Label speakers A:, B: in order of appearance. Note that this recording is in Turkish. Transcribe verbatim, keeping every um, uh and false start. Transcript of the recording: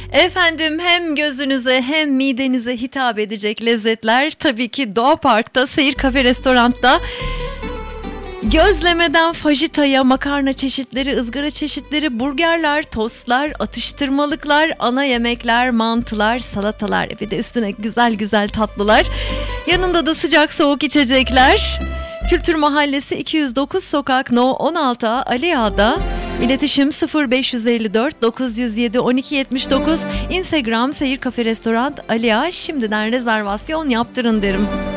A: Efendim, hem gözünüze hem midenize hitap edecek lezzetler tabii ki Doğa Park'ta, Seyir Kafe Restorant'ta. Gözlemeden fajitaya, makarna çeşitleri, ızgara çeşitleri, burgerler, tostlar, atıştırmalıklar, ana yemekler, mantılar, salatalar, bir de üstüne güzel güzel tatlılar. Yanında da sıcak soğuk içecekler. Kültür Mahallesi iki yüz dokuz Sokak No on altı A Ali Ağa'da. İletişim sıfır beş elli dört dokuz yüz yedi on iki yetmiş dokuz. Instagram Seyir Kafe Restoran Ali Ağa. Şimdiden rezervasyon yaptırın derim.